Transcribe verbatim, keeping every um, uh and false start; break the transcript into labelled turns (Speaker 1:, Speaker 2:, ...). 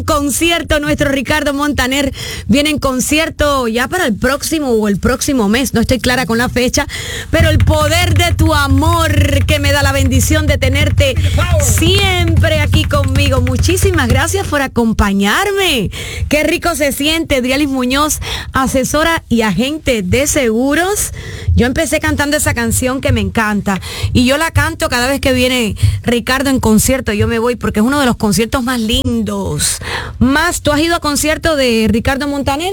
Speaker 1: concierto, nuestro Ricardo Montaner viene en concierto ya para el próximo o el próximo mes, no estoy clara con la fecha, pero el poder de tu amor que me da la bendición de tenerte siempre aquí conmigo. Muchísimas gracias por acompañarme. Qué rico se siente. Drialis Muñoz, asesora y agente de seguros. Yo empecé cantando esa canción que me encanta y yo la canto cada vez que viene Ricardo en concierto. Yo me voy porque es uno de los conciertos más lindos. Más, ¿tú has ido a concierto de Ricardo Montaner?